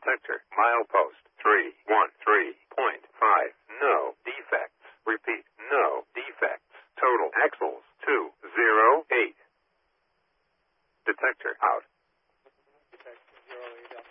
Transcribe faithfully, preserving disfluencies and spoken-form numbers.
Detector. Milepost three one three point five. No defects. Repeat. No defects. Total axles two zero eight. Detector out.